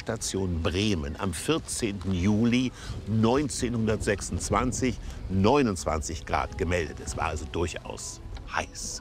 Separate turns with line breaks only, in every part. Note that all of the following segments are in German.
Endstation Bremen am 14. Juli 1926 29 Grad gemeldet. Es war also durchaus heiß.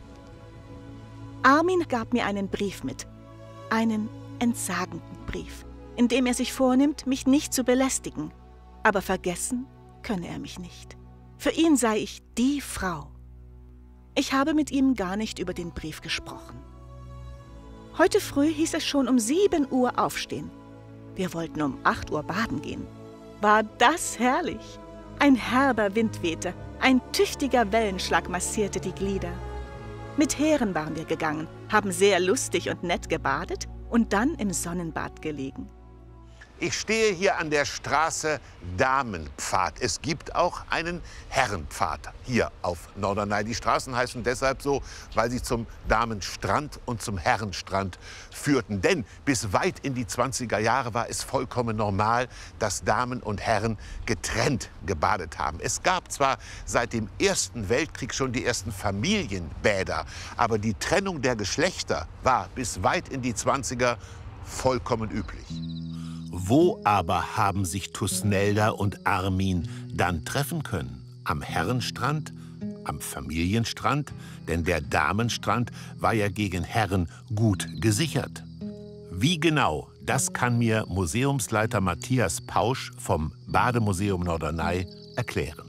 Armin gab mir einen Brief mit. Einen entsagenden Brief, in dem er sich vornimmt, mich nicht zu belästigen. Aber vergessen könne er mich nicht. Für ihn sei ich die Frau. Ich habe mit ihm gar nicht über den Brief gesprochen. Heute früh hieß es schon um 7 Uhr aufstehen. Wir wollten um 8 Uhr baden gehen. War das herrlich! Ein herber Wind wehte, ein tüchtiger Wellenschlag massierte die Glieder. Mit Heeren waren wir gegangen, haben sehr lustig und nett gebadet und dann im Sonnenbad gelegen.
Ich stehe hier an der Straße Damenpfad. Es gibt auch einen Herrenpfad hier auf Norderney. Die Straßen heißen deshalb so, weil sie zum Damenstrand und zum Herrenstrand führten. Denn bis weit in die 20er Jahre war es vollkommen normal, dass Damen und Herren getrennt gebadet haben. Es gab zwar seit dem Ersten Weltkrieg schon die ersten Familienbäder, aber die Trennung der Geschlechter war bis weit in die 20er vollkommen üblich. Wo aber haben sich Thusnelda und Armin dann treffen können? Am Herrenstrand? Am Familienstrand? Denn der Damenstrand war ja gegen Herren gut gesichert. Wie genau, das kann mir Museumsleiter Matthias Pausch vom Bademuseum Norderney erklären.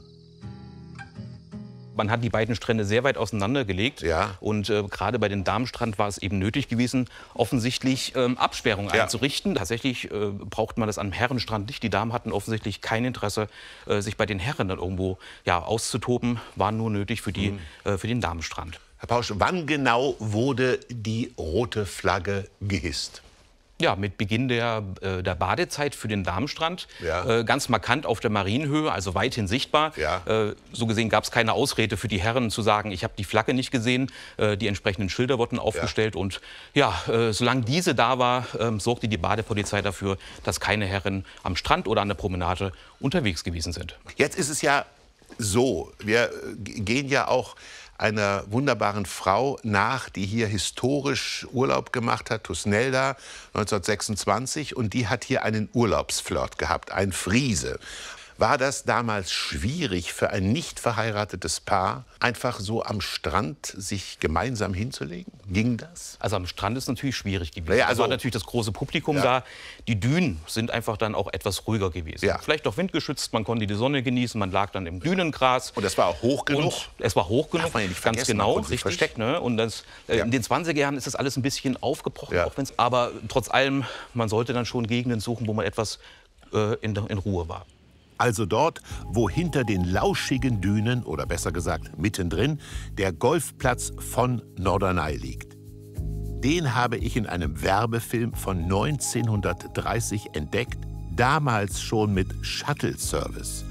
Man hat die beiden Strände sehr weit auseinandergelegt.
Ja.
Und gerade bei dem Damenstrand war es eben nötig gewesen, offensichtlich Absperrungen einzurichten. Tatsächlich braucht man das am Herrenstrand nicht. Die Damen hatten offensichtlich kein Interesse, sich bei den Herren dann irgendwo auszutoben. War nur nötig für den Damenstrand.
Herr Pausch, wann genau wurde die rote Flagge gehisst?
Ja, mit Beginn der Badezeit für den Damenstrand.
Ja.
Ganz markant auf der Marienhöhe, also weithin sichtbar.
Ja.
So gesehen gab es keine Ausrede für die Herren zu sagen, ich habe die Flagge nicht gesehen. Die entsprechenden Schilder wurden aufgestellt. Ja. Und ja, solange diese da war, sorgte die Badepolizei dafür, dass keine Herren am Strand oder an der Promenade unterwegs gewesen sind.
Jetzt ist es ja so, wir gehen ja auch einer wunderbaren Frau nach, die hier historisch Urlaub gemacht hat, Thusnelda, 1926. Und die hat hier einen Urlaubsflirt gehabt, ein Friese. War das damals schwierig für ein nicht verheiratetes Paar, einfach so am Strand sich gemeinsam hinzulegen? Ging das?
Also am Strand ist natürlich schwierig gewesen.
Ja,
also war natürlich das große Publikum da. Die Dünen sind einfach dann auch etwas ruhiger gewesen. Ja. Vielleicht auch windgeschützt, man konnte die Sonne genießen, man lag dann im Dünengras.
Und das war auch hoch genug?
Und es war hoch genug,
darf man ja nicht
ganz
vergessen,
genau,
man konnte sich
richtig. Ne? Und das, in den 20er Jahren ist das alles ein bisschen aufgebrochen, aber trotz allem, man sollte dann schon Gegenden suchen, wo man etwas in Ruhe war.
Also dort, wo hinter den lauschigen Dünen, oder besser gesagt mittendrin, der Golfplatz von Norderney liegt. Den habe ich in einem Werbefilm von 1930 entdeckt, damals schon mit Shuttle-Service.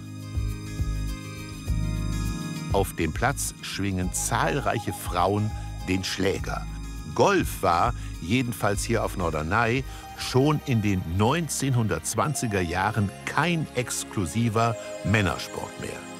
Auf dem Platz schwingen zahlreiche Frauen den Schläger. Golf war, jedenfalls hier auf Norderney, schon in den 1920er Jahren kein exklusiver Männersport mehr.